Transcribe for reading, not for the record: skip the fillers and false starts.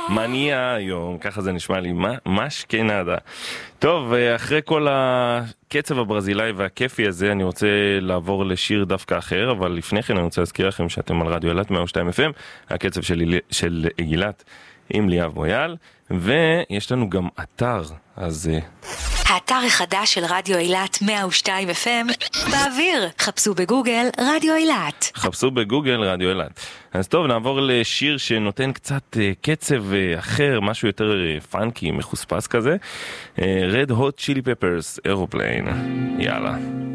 מניע היום, ככה זה נשמע לי, משכנדה. טוב, אחרי כל הקצב הברזילאי והכיפי הזה, אני רוצה לעבור לשיר דווקא אחר, אבל לפני כן אני רוצה להזכיר לכם שאתם על רדיו אילת 102 FM, הקצב של אילת עם ליאב מויאל, ויש לנו גם אתר, אז... האתר החדש של רדיו אילת 102 FM באוויר. חפשו בגוגל רדיו אילת. חפשו בגוגל רדיו אילת. אז טוב, נעבור לשיר שנותן קצת קצב אחר, משהו יותר פאנקי, מחוספס כזה. Red Hot Chili Peppers, Aeroplane. יאללה.